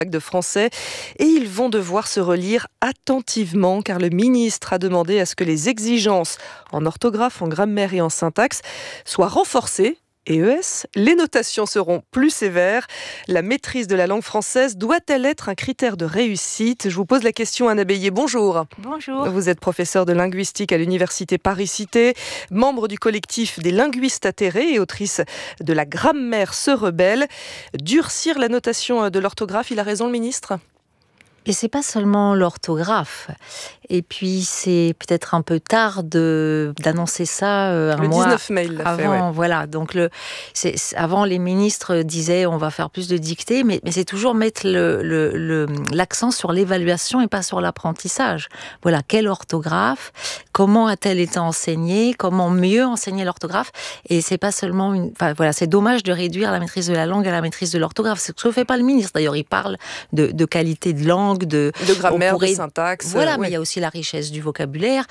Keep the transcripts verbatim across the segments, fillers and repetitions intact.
de français et ils vont devoir se relire attentivement car le ministre a demandé à ce que les exigences en orthographe, en grammaire et en syntaxe soient renforcées. Et E S, les notations seront plus sévères. La maîtrise de la langue française doit-elle être un critère de réussite ? Je vous pose la question, Anna Bélier. Bonjour. Bonjour. Vous êtes professeure de linguistique à l'université Paris-Cité, membre du collectif des linguistes atterrés et autrice de La grammaire se rebelle. Durcir la notation de l'orthographe, il a raison le ministre ? Et c'est pas seulement l'orthographe. Et puis c'est peut-être un peu tard de d'annoncer ça euh, un le mois dix-neuf mai, il l'a avant. fait, ouais. Voilà. Donc le, c'est, avant les ministres disaient on va faire plus de dictées, mais, mais c'est toujours mettre le, le, le, l'accent sur l'évaluation et pas sur l'apprentissage. Voilà, quelle orthographe, comment a-t-elle été enseignée, comment mieux enseigner l'orthographe. Et c'est pas seulement une. Enfin voilà, c'est dommage de réduire la maîtrise de la langue à la maîtrise de l'orthographe. C'est ce que fait pas le ministre. D'ailleurs, il parle de, de qualité de langue. De, de grammaire, pourrait, de syntaxe. Voilà, euh, mais ouais. il y a aussi la richesse du vocabulaire.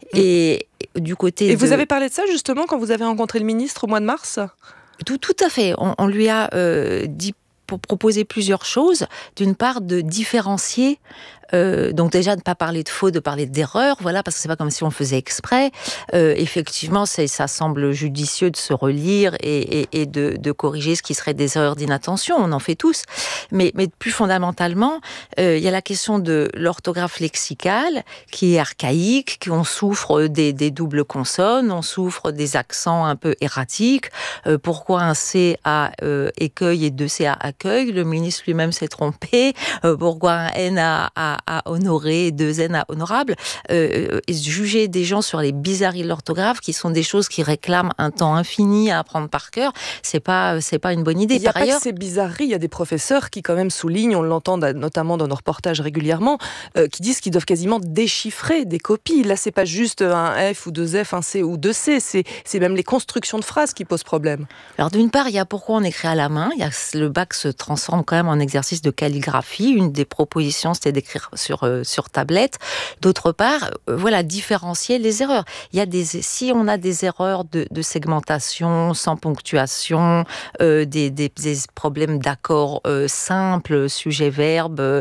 Et mmh. du côté Et de... vous avez parlé de ça justement quand vous avez rencontré le ministre au mois de mars ? Tout, tout à fait. On, on lui a euh, dit, pour proposer plusieurs choses. D'une part, de différencier. Euh, donc déjà, de ne pas parler de faux, de parler d'erreurs, voilà, parce que c'est pas comme si on faisait exprès. Euh, effectivement, c'est, ça semble judicieux de se relire et, et, et de, de corriger ce qui serait des erreurs d'inattention. On en fait tous. Mais, mais plus fondamentalement, euh, il y a la question de l'orthographe lexicale qui est archaïque, qu'on souffre des, des doubles consonnes, on souffre des accents un peu erratiques. Euh, pourquoi un C à euh, écueil et deux C à accueil ? Le ministre lui-même s'est trompé. Euh, pourquoi un N à, à à honorer et deux N à honorable, euh, et juger des gens sur les bizarreries de l'orthographe qui sont des choses qui réclament un temps infini à apprendre par cœur, c'est pas, c'est pas une bonne idée. Il n'y a par pas ailleurs, que ces bizarreries, il y a des professeurs qui quand même soulignent, on l'entend notamment dans nos reportages régulièrement, euh, qui disent qu'ils doivent quasiment déchiffrer des copies. Là, c'est pas juste un F ou deux F, un C ou deux C, c'est, c'est même les constructions de phrases qui posent problème. Alors d'une part, il y a pourquoi on écrit à la main, il y a, le bac se transforme quand même en exercice de calligraphie, une des propositions c'était d'écrire sur, euh, sur tablette. D'autre part, euh, voilà, différencier les erreurs. Il y a des, si on a des erreurs de, de segmentation, sans ponctuation, euh, des, des, des problèmes d'accords euh, simples, sujet-verbe, euh,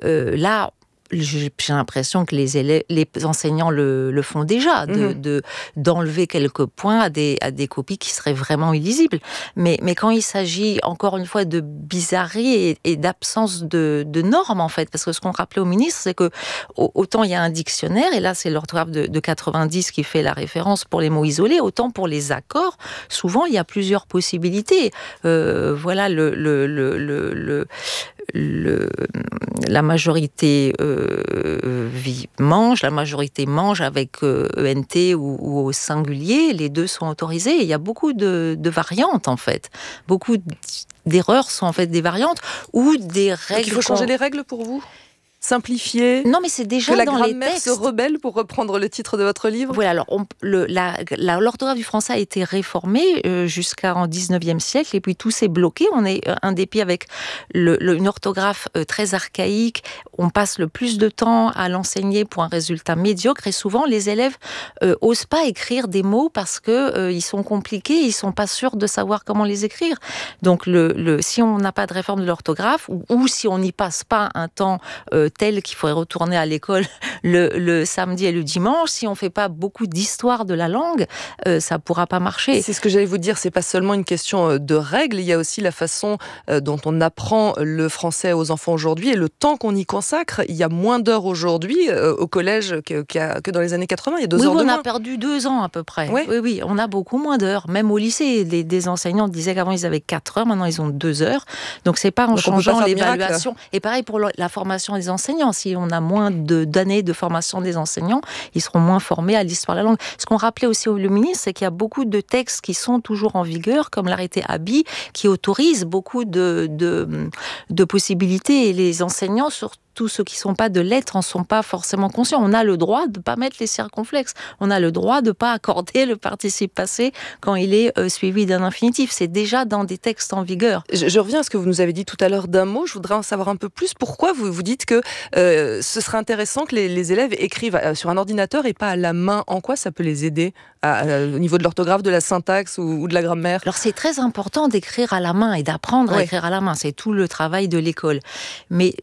là, j'ai l'impression que les élèves, les enseignants le, le font déjà, de, mmh. de, d'enlever quelques points à des, à des copies qui seraient vraiment illisibles. Mais, mais quand il s'agit, encore une fois, de bizarreries et, et d'absence de, de normes, en fait, parce que ce qu'on rappelait au ministre, c'est que autant il y a un dictionnaire, et là, c'est l'orthographe de, de quatre-vingt-dix qui fait la référence pour les mots isolés, autant pour les accords, souvent, il y a plusieurs possibilités. Euh, voilà, le, le, le, le, le, le la majorité euh, mange, la majorité mange avec euh, E N T ou, ou au singulier, les deux sont autorisés. Il y a beaucoup de, de variantes en fait. Beaucoup d'erreurs sont en fait des variantes ou des règles. Donc il faut changer qu'on... les règles pour vous ? Simplifier. Non, mais c'est déjà que la dans les grammaire textes. se rebelle, pour reprendre le titre de votre livre. Voilà, alors on, le, la, la, l'orthographe du français a été réformée euh, jusqu'au dix-neuvième siècle et puis tout s'est bloqué. On est euh, un des pays avec le, le, une orthographe euh, très archaïque. On passe le plus de temps à l'enseigner pour un résultat médiocre et souvent les élèves euh, osent pas écrire des mots parce que euh, ils sont compliqués, ils sont pas sûrs de savoir comment les écrire. Donc le, le, si on n'a pas de réforme de l'orthographe ou, ou si on n'y passe pas un temps euh, tel qu'il faudrait retourner à l'école le, le samedi et le dimanche, si on ne fait pas beaucoup d'histoire de la langue, euh, ça ne pourra pas marcher. C'est ce que j'allais vous dire, c'est pas seulement une question de règles, il y a aussi la façon dont on apprend le français aux enfants aujourd'hui et le temps qu'on y consacre. Il y a moins d'heures aujourd'hui euh, au collège que, que dans les années quatre-vingts, il y a deux oui, heures oui, de on moins. a perdu deux ans à peu près. Ouais. Oui, oui, on a beaucoup moins d'heures. Même au lycée, les, des enseignants disaient qu'avant ils avaient quatre heures, maintenant ils ont deux heures. Donc c'est pas en Donc changeant pas l'évaluation. Et pareil pour la formation des enseignants. Si on a moins de, d'années de formation des enseignants, ils seront moins formés à l'histoire de la langue. Ce qu'on rappelait aussi au ministre, c'est qu'il y a beaucoup de textes qui sont toujours en vigueur, comme l'arrêté Haby, qui autorise beaucoup de, de, de possibilités. Et les enseignants, surtout, tous ceux qui ne sont pas de lettres n'en sont pas forcément conscients. On a le droit de ne pas mettre les circonflexes. On a le droit de ne pas accorder le participe passé quand il est euh, suivi d'un infinitif. C'est déjà dans des textes en vigueur. Je, je reviens à ce que vous nous avez dit tout à l'heure d'un mot. Je voudrais en savoir un peu plus. Pourquoi vous, vous dites que euh, ce serait intéressant que les, les élèves écrivent sur un ordinateur et pas à la main? En quoi ça peut les aider à, à, au niveau de l'orthographe, de la syntaxe ou, ou de la grammaire? Alors c'est très important d'écrire à la main et d'apprendre oui. à écrire à la main. C'est tout le travail de l'école. Mais